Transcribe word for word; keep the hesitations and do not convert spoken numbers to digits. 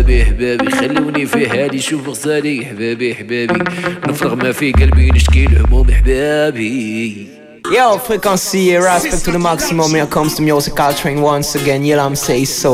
حبابي حبابي خلوني في حالي شوف غزالي حبابي حبابي نفرغ ما في قلبي نشكي الهموم حبابي. Yo, frequency, respect to the maximum. Here comes the musical train once again. Yeah, I'm say so.